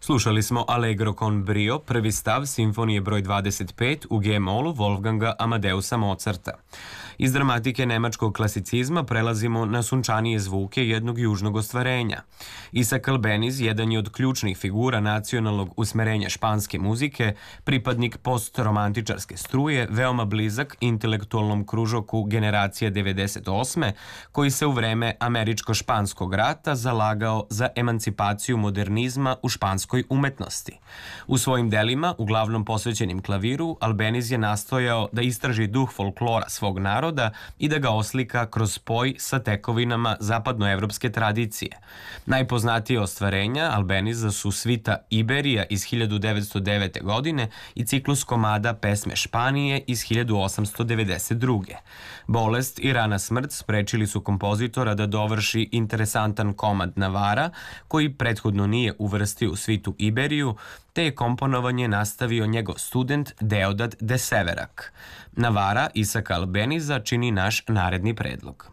Slušali smo Allegro con brio, prvi stav simfonije broj 25 u G-molu Wolfganga Amadeusa Mozarta. Iz dramatike nemačkog klasicizma prelazimo na sunčanije zvuke jednog južnog ostvarenja. Isaac Albeniz jedan je od ključnih figura nacionalnog usmerenja španske muzike, pripadnik postromantičarske struje, veoma blizak intelektualnom kružoku generacije 98. koji se u vreme Američko-španskog rata zalagao za emancipaciju modernizma u španskoj umetnosti. U svojim delima, uglavnom posvećenim klaviru, Albeniz je nastojao da istraži duh folklora svog naroda i da ga oslika kroz spoj sa tekovinama zapadnoevropske tradicije. Najpoznatije ostvarenja Albeniza su svita Iberija iz 1909. godine i ciklus komada Pesme Španije iz 1892. Bolest i rana smrt sprečili su kompozitora da dovrši interesantan komad Navara, koji prethodno nije uvrstio u svitu Iberiju, te je komponovanje nastavio njegov student Deodat de Severak. Navara Isaaca Albeniza čini naš naredni predlog.